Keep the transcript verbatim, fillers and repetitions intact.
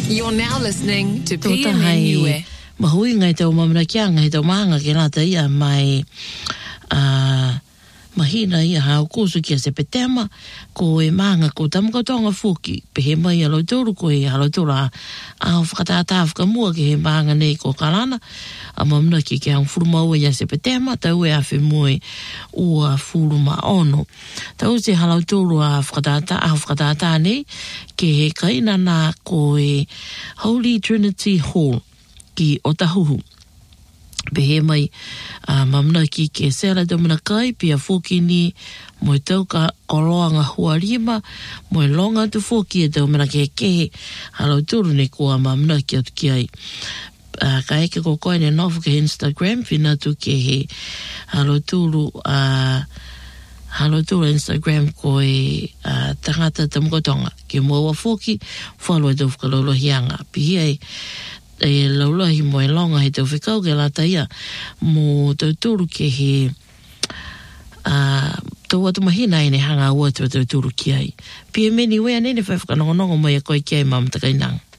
You're now listening to P M N U E. Mahui ngai tau mamana kia ngai tau mahanga ke nā tai a mai uh, mahina ia hao kōsu kia se petema ko e mahanga ko tamukatonga fuki pe he mai alo tōru ko e alo tōru a au whakatata whakamua ke he mahanga nei ko karana a mamana ki ke hang furumau ia se petema tau e a whi moe ua furuma ono tau se halau tōru a whakatata a whakatata nei ke he kaina nā ko e Holy Trinity Hall ki Otahuhu. Pehe mai uh, mamna ki ke sera te mana kai pia foki ni mo tau ka koroanga huarima mo longa tu foki e tau mana ke kehe halo turu ne kua mamna ki atu ki ai. Uh, ka eke ko koe ne nofu ke Instagram whina tu ke he halo turu uh, halo turu Instagram ko e uh, tangata tamukotonga ke mua wa foki whalua tau whakalolo hianga. Pihi ai e laulahi mo e longa he tau whikau ke la taia mo tau turu ke he uh, tau atu mahina e ne hanga ua tau tau turu ki ai. Pia meni wea nene whai whakanongonongo mai a koe ki ai mamata kainanga.